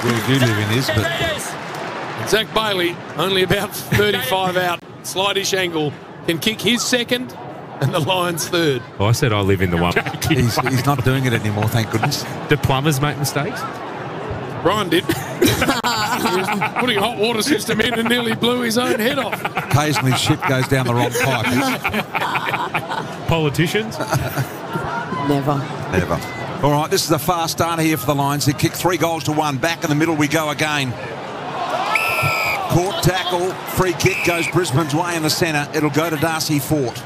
world you live in is, but Zach Bailey, only about 35 out. Slightish angle, can kick his second and the Lions third. Oh, I said I live in the one. he's not doing it anymore, thank goodness. Do plumbers make mistakes? Brian did. He was putting a hot water system in and nearly blew his own head off. Occasionally shit goes down the wrong pipe. Politicians? Never. All right, this is a fast starter here for the Lions. They kick 3-1. Back in the middle we go again. Court tackle, free kick goes Brisbane's way in the centre. It'll go to Darcy Fort.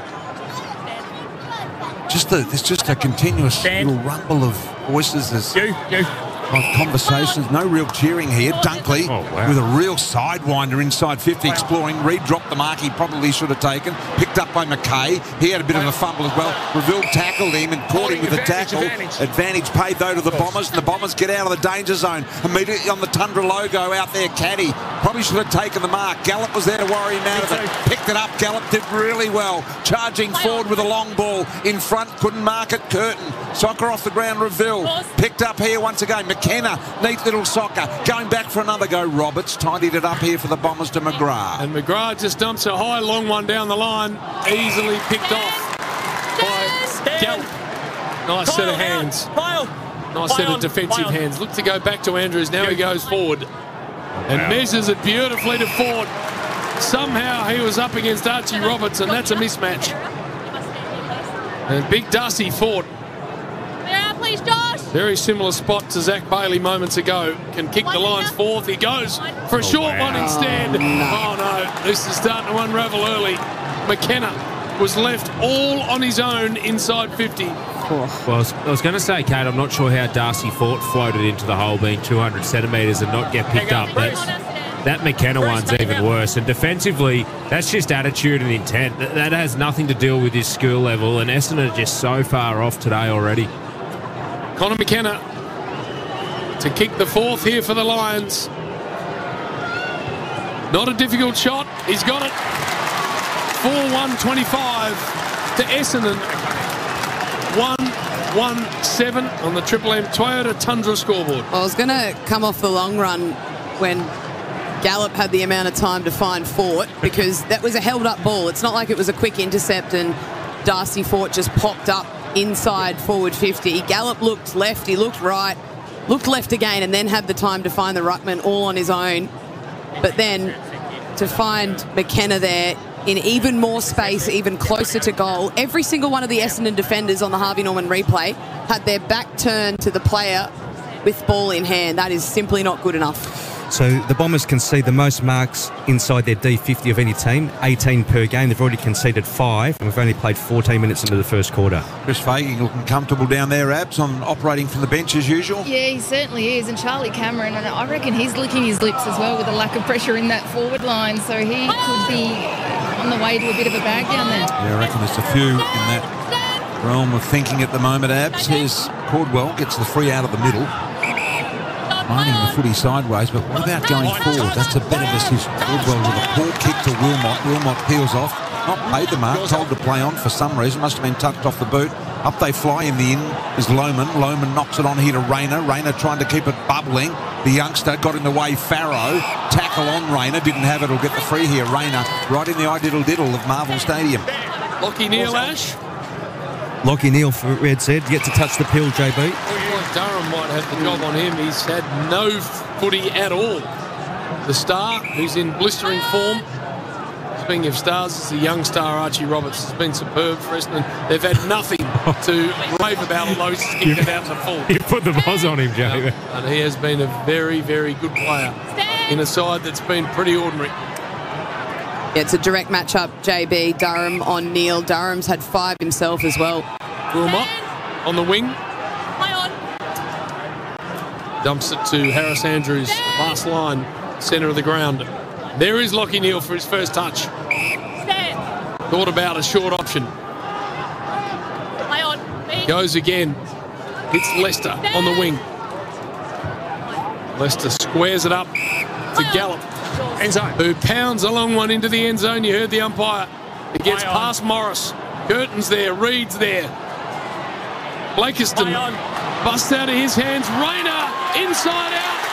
There's just a continuous little rumble of voices. There's conversations, no real cheering here. Dunkley with a real sidewinder inside 50 exploring. Reid dropped the mark he probably should have taken. Picked up by McKay. He had a bit of a fumble as well. Reville tackled him and caught him with a tackle. Advantage paid though to the Bombers, and the Bombers get out of the danger zone. Immediately on the Tundra logo out there, Caddy. Probably should have taken the mark. Gallup was there to worry him out of it. Picked it up. Gallup did really well. Charging forward with a long ball. In front, couldn't mark it. Curtin. Soccer off the ground, Reville. Picked up here once again. McKenna, neat little soccer. Going back for another go. Roberts tidied it up here for the Bombers to McGrath. And McGrath just dumps a high, long one down the line. Easily picked off by Gallup. Nice set of hands. Nice set of defensive hands. Look to go back to Andrews. Now he goes forward. And measures it beautifully to Ford. Somehow he was up against Archie Roberts, and that's a mismatch. And big Darcy Ford. Please, Josh. Very similar spot to Zach Bailey moments ago. Can kick the Lions fourth. He goes for a short one instead. Oh, no. This is starting to unravel early. McKenna was left all on his own inside 50. Well, I was going to say, Kate, I'm not sure how Darcy Fort floated into the hole being 200 centimetres and not get picked up. That McKenna one's even worse. And defensively, that's just attitude and intent. That has nothing to do with his skill level. And Essendon are just so far off today already. Connor McKenna to kick the fourth here for the Lions. Not a difficult shot. He's got it. 4-1-25 to Essendon. 1-1-7 on the Triple M Toyota Tundra scoreboard. I was going to come off the long run when Gallup had the amount of time to find Fort, because that was a held-up ball. It's not like it was a quick intercept and Darcy Fort just popped up inside forward 50. Gallup looked left, he looked right, looked left again, and then had the time to find the ruckman all on his own. But then to find McKenna there in even more space, even closer to goal. Every single one of the Essendon defenders on the Harvey Norman replay had their back turned to the player with ball in hand. That is simply not good enough. So the Bombers concede the most marks inside their D50 of any team, 18 per game. They've already conceded 5, and we've only played 14 minutes into the first quarter. Chris Fagan looking comfortable down there, Abs, on operating from the bench as usual. Yeah, he certainly is. And Charlie Cameron, and I reckon he's licking his lips as well with the lack of pressure in that forward line. So he could be on the way to a bit of a bag down there. Yeah, I reckon there's a few in that realm of thinking at the moment, Abs. Here's Cordwell, gets the free out of the middle. Mining the footy sideways, but what about going forward? That's a better decision. Cordwell with a poor kick to Wilmot. Wilmot peels off. Not paid the mark, told to play on for some reason. Must have been tucked off the boot. Up they fly in the in is Lohman. Lohman knocks it on here to Rayner. Rayner trying to keep it bubbling. The youngster got in the way. Farrow. Tackle on Rayner. Didn't have it. He'll get the free here. Rayner right in the eye-diddle-diddle of Marvel Stadium. Lockie Neal, Ash. Lockie Neal for Red Z. Get to touch the pill, JB. Durham might have the job on him. He's had no footy at all. The star, who's in blistering form. Speaking of stars, it's the young star Archie Roberts. Has been superb for Essendon. They've had nothing to rave about, although he's kicked it out to full. You put the buzz on him, Jay. And he has been a very, very good player in a side that's been pretty ordinary. Yeah, it's a direct matchup, JB. Durham on Neal. Durham's had 5 himself as well. Wilmot on the wing. Dumps it to Harris Andrews, last line, centre of the ground. There is Lockie Neal for his first touch. Thought about a short option. Goes again. Hits Lester on the wing. Lester squares it up to Gallup, who pounds a long one into the end zone. You heard the umpire. It gets past Morris. Curtin's there. Reed's there. Blakiston busts out of his hands. Rayner inside out.